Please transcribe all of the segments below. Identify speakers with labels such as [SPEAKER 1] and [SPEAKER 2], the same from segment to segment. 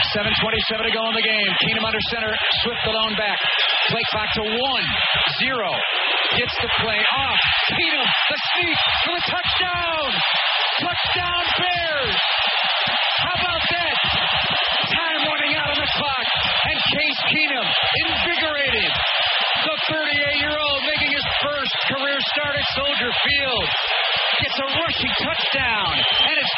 [SPEAKER 1] 7:27 to go in the game. Keenum under center. Swift alone back. Play clock to 1-0. Gets the play off. Keenum, the sneak for the touchdown. Touchdown Bears. How about that? Time running out on the clock. And Case Keenum, invigorated. The 38-year-old making his first career start at Soldier Field. Gets a rushing touchdown. And it's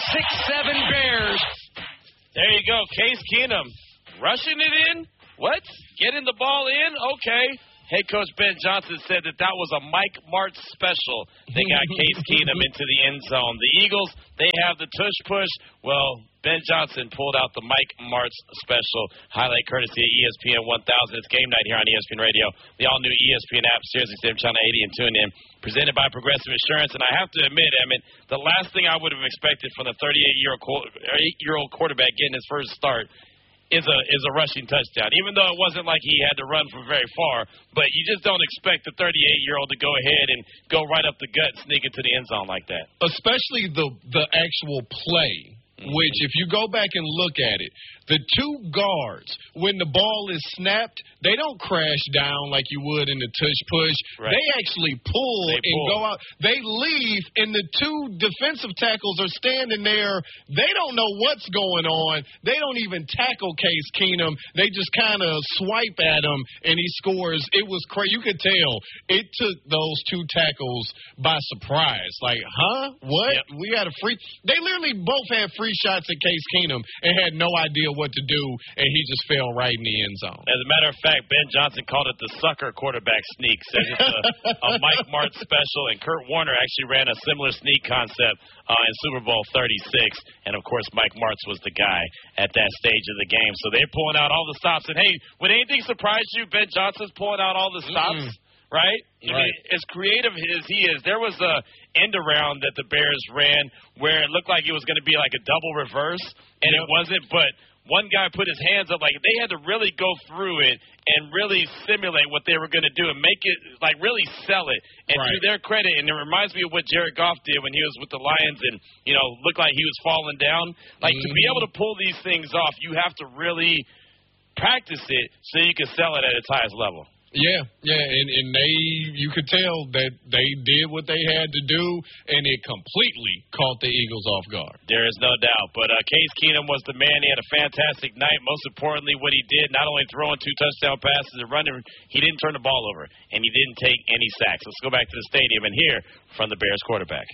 [SPEAKER 1] 26-7 Bears.
[SPEAKER 2] There you go. Case Keenum rushing it in. What? Getting the ball in? Okay. Head coach Ben Johnson said that was a Mike Martz special. They got Case Keenum into the end zone. The Eagles, they have the tush push. Well, Ben Johnson pulled out the Mike Martz special. Highlight courtesy of ESPN 1000. It's game night here on ESPN Radio. The all-new ESPN app, SiriusXM Channel 80 and TuneIn. Presented by Progressive Insurance. And I have to admit, Emmett, the last thing I would have expected from the 38-year-old quarterback getting his first start is a rushing touchdown, even though it wasn't like he had to run from very far. But you just don't expect the 38-year-old to go ahead and go right up the gut and sneak into the end zone like that.
[SPEAKER 3] Especially the actual play, which if you go back and look at it, the two guards, when the ball is snapped, they don't crash down like you would in the tush push. Right. They actually pull and go out. They leave, and the two defensive tackles are standing there. They don't know what's going on. They don't even tackle Case Keenum. They just kind of swipe at him, and he scores. It was crazy. You could tell it took those two tackles by surprise. Like, huh? What? Yep. We had a free – they literally both had free shots at Case Keenum and had no idea what to do, and he just fell right in the end zone.
[SPEAKER 2] As a matter of fact, Ben Johnson called it the sucker quarterback sneak. Says it's a Mike Martz special, and Kurt Warner actually ran a similar sneak concept in Super Bowl 36, and of course Mike Martz was the guy at that stage of the game. So they're pulling out all the stops, and hey, would anything surprise you? Ben Johnson's pulling out all the stops. Right? I mean, as creative as he is, there was a end around that the Bears ran where it looked like it was going to be like a double reverse, and it wasn't. But one guy put his hands up, like they had to really go through it and really simulate what they were going to do and make it, like really sell it. And to their credit, and it reminds me of what Jared Goff did when he was with the Lions and, you know, looked like he was falling down. Like to be able to pull these things off, you have to really practice it so you can sell it at its highest level.
[SPEAKER 3] Yeah, and you could tell that they did what they had to do, and it completely caught the Eagles off guard.
[SPEAKER 2] There is no doubt. But Case Keenum was the man. He had a fantastic night. Most importantly, what he did, not only throwing 2 touchdown passes and running, he didn't turn the ball over, and he didn't take any sacks. Let's go back to the stadium and hear from the Bears quarterback.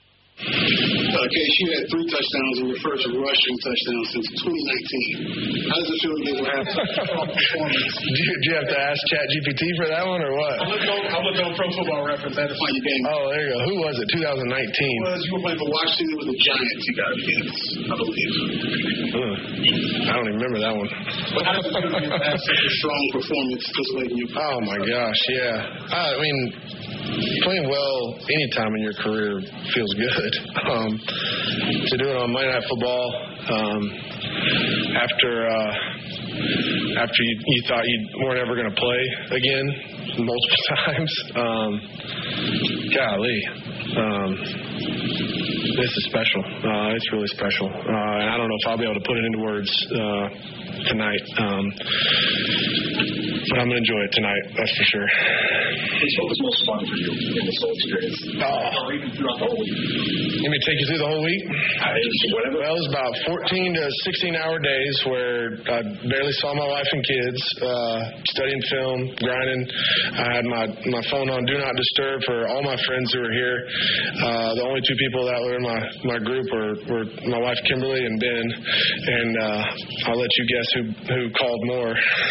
[SPEAKER 4] Case, you had 3 touchdowns and your first rushing touchdown since 2019. How does it feel to be able to have such a strong performance?
[SPEAKER 5] Did you have to ask ChatGPT for that one or what?
[SPEAKER 4] I looked on Pro Football Reference. I had to find your game.
[SPEAKER 5] Oh, there you go. Who was it? 2019.
[SPEAKER 4] You were playing for Washington with the Giants. You got against, I believe.
[SPEAKER 5] I don't even remember that one.
[SPEAKER 4] But how does it feel to be able to have such a strong performance this late in your career?
[SPEAKER 5] Oh, my gosh, yeah. I mean, playing well any time in your career feels good. To do it on Monday Night Football after you thought you weren't ever going to play again multiple times, golly, this is special. It's really special. And I don't know if I'll be able to put it into words tonight. But I'm going to enjoy it tonight, that's for sure.
[SPEAKER 4] What was most fun for you in this whole experience? Or even throughout the whole week?
[SPEAKER 5] You mean take you through the whole week?
[SPEAKER 4] Whatever.
[SPEAKER 5] Well, it was about 14 to 16-hour days where I barely saw my wife and kids, studying film, grinding. I had my phone on Do Not Disturb for all my friends who were here. The only 2 people that were in my group were my wife Kimberly and Ben, and I'll let you guess who called more.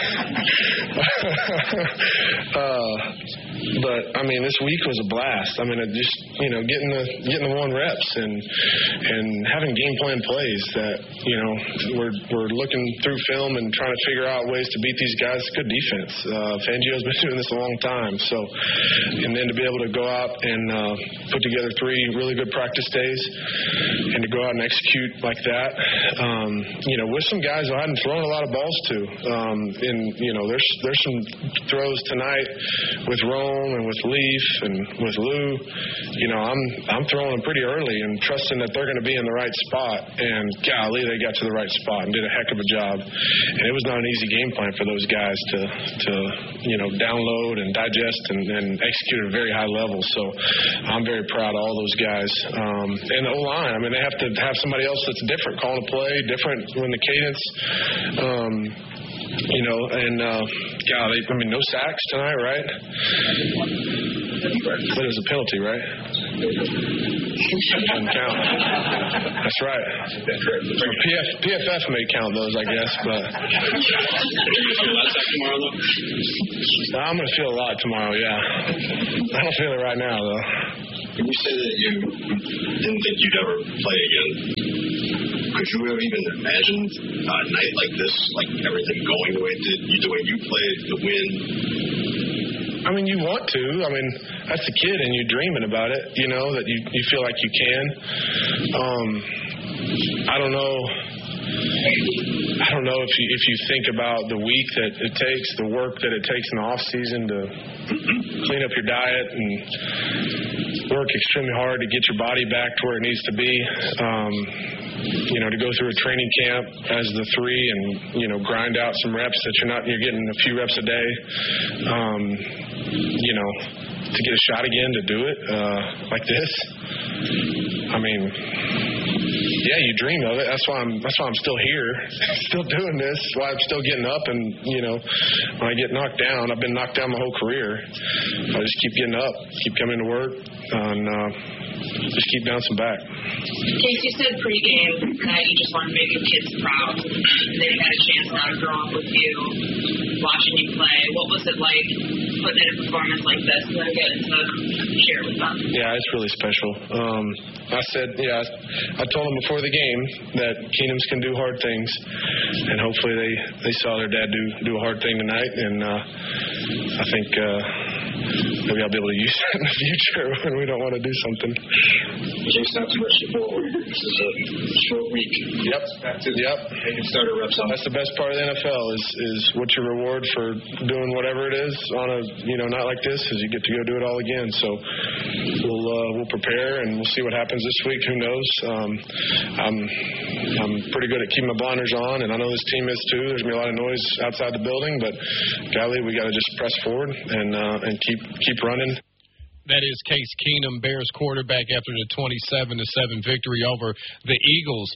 [SPEAKER 5] But I mean, this week was a blast. I mean, just getting the 1 reps and having game plan plays that we're looking through film and trying to figure out ways to beat these guys. Good defense. Fangio's been doing this a long time. So, and then to be able to go out and put together 3 really good practice days and to go out and execute like that, with some guys who I hadn't thrown a lot of balls to. There's some throws tonight with Rome home and with Leaf and with Lou, you know, I'm throwing them pretty early and trusting that they're going to be in the right spot. And golly, they got to the right spot and did a heck of a job. And it was not an easy game plan for those guys to you know, download and digest and execute at a very high level. So I'm very proud of all those guys. And the O-line, I mean, they have to have somebody else that's different, calling a play, different when the cadence. You know, and golly, I mean, no sacks tonight, right? But it was a penalty, right? Doesn't count. That's right. PFF may count those, I guess, but I'm going to feel a lot tomorrow, yeah. I don't feel it right now, though.
[SPEAKER 6] When you say that you didn't think you'd ever play again, could you have even imagined a night like this, like everything going the way it did, the way you played, the win?
[SPEAKER 5] I mean, you want to. I mean, that's a kid, and you're dreaming about it, you know, that you feel like you can. I don't know if you think about the week that it takes, the work that it takes in the off season to clean up your diet and work extremely hard to get your body back to where it needs to be. You know, to go through a training camp as the 3 and, you know, grind out some reps that you're getting a few reps a day. You know, to get a shot again to do it like this. I mean, yeah, you dream of it. That's why I'm still here, still doing this. That's why I'm still getting up. And, you know, when I get knocked down, I've been knocked down my whole career. I just keep getting up, keep coming to work, and just keep bouncing back.
[SPEAKER 7] Case, you said pregame that you just wanted to make your kids proud. They had a chance now to grow up with you, watching you play. What was it like putting in a performance like this and then getting to share with them?
[SPEAKER 5] Yeah, it's really special. I told them before the game that Keenums can do hard things, and hopefully they saw their dad do a hard thing tonight, and I think maybe I'll be able to use that in the future when we don't want to do something.
[SPEAKER 6] Jake's not too much forward. This is a short week.
[SPEAKER 5] Yep.
[SPEAKER 6] Taking starter reps on.
[SPEAKER 5] That's the best part of the NFL is what's your reward for doing whatever it is on a night like this is you get to go do it all again. So we'll prepare and we'll see what happens this week. Who knows? I'm pretty good at keeping my blinders on, and I know this team is too. There's gonna be a lot of noise outside the building, but golly, we got to just press forward and keep running.
[SPEAKER 3] That is Case Keenum, Bears quarterback, after the 27-7 victory over the Eagles.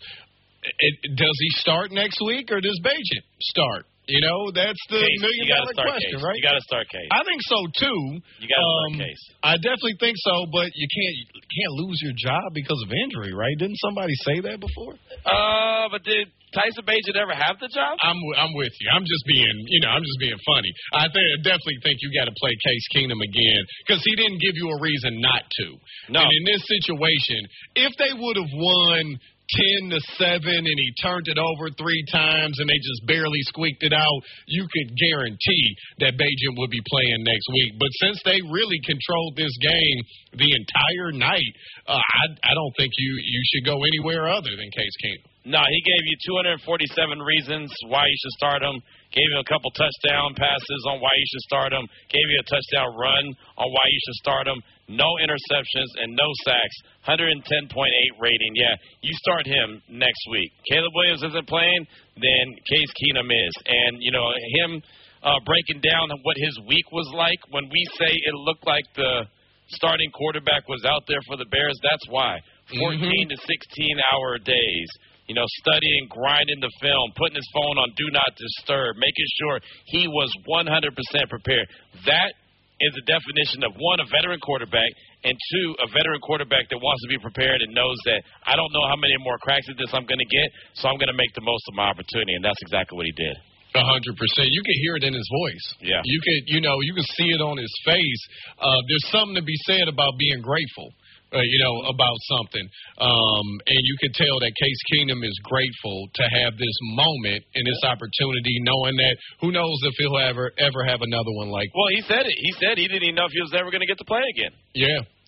[SPEAKER 3] Does he start next week, or does Bagent start? You know, that's the
[SPEAKER 2] Case,
[SPEAKER 3] million-dollar question,
[SPEAKER 2] Case.
[SPEAKER 3] right?
[SPEAKER 2] You got to start Case.
[SPEAKER 3] I think so too.
[SPEAKER 2] You got to start Case.
[SPEAKER 3] I definitely think so, but you can't lose your job because of injury, right? Didn't somebody say that before?
[SPEAKER 2] But did Tyson Bagent ever have the job?
[SPEAKER 3] I'm with you. I'm just being funny. I definitely think you got to play Case Keenum again because he didn't give you a reason not to.
[SPEAKER 2] No.
[SPEAKER 3] And in this situation, if they would have won 10-7 and he turned it over 3 times and they just barely squeaked it out, you could guarantee that Bagent would be playing next week. But since they really controlled this game the entire night, I don't think you should go anywhere other than Case Keenum.
[SPEAKER 2] No, he gave you 247 reasons why you should start him. Gave you a couple touchdown passes on why you should start him. Gave you a touchdown run on why you should start him. No interceptions and no sacks. 110.8 rating. Yeah, you start him next week. Caleb Williams isn't playing, then Case Keenum is. And, you know, him breaking down what his week was like, when we say it looked like the starting quarterback was out there for the Bears, that's why. 14 to 16-hour days. You know, studying, grinding the film, putting his phone on Do Not Disturb, making sure he was 100% prepared. That is the definition of, 1, a veteran quarterback, and 2, a veteran quarterback that wants to be prepared and knows that I don't know how many more cracks at this I'm going to get, so I'm going to make the most of my opportunity, and that's exactly what he did.
[SPEAKER 3] 100%. You can hear it in his voice.
[SPEAKER 2] Yeah.
[SPEAKER 3] You can see it on his face. There's something to be said about being grateful. About something. And you can tell that Case Keenum is grateful to have this moment and this opportunity, knowing that who knows if he'll ever have another one like.
[SPEAKER 2] Well, he said it. He said he didn't even know if he was ever going to get to play again.
[SPEAKER 3] Yeah.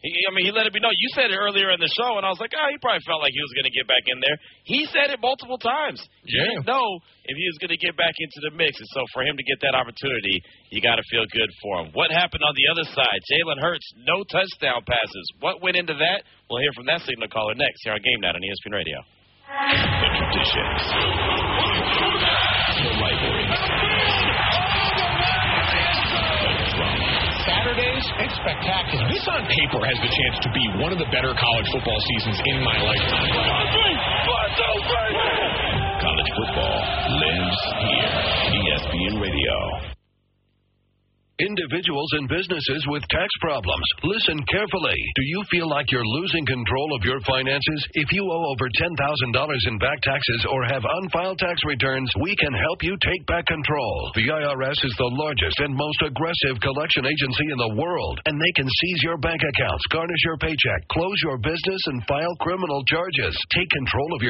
[SPEAKER 2] He let it be known. You said it earlier in the show, and I was like, he probably felt like he was going to get back in there. He said it multiple times. He didn't know if he was going to get back into the mix, and so for him to get that opportunity, you got to feel good for him. What happened on the other side? Jalen Hurts, no touchdown passes. What went into that? We'll hear from that signal caller next here on Game Night on ESPN Radio.
[SPEAKER 8] The traditions, the rivalries, Saturdays, it's spectacular. This on paper has the chance to be one of the better college football seasons in my lifetime. College football lives here. ESPN Radio.
[SPEAKER 9] Individuals and businesses with tax problems, listen carefully. Do you feel like you're losing control of your finances? If you owe over $10,000 in back taxes or have unfiled tax returns, we can help you take back control. The IRS is the largest and most aggressive collection agency in the world, and they can seize your bank accounts, garnish your paycheck, close your business, and file criminal charges. Take control of your